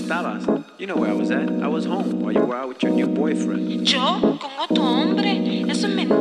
estabas. You know where I was at. I was home while you were out with your new boyfriend. ¿Yo? ¿Con otro hombre? Eso es mentira.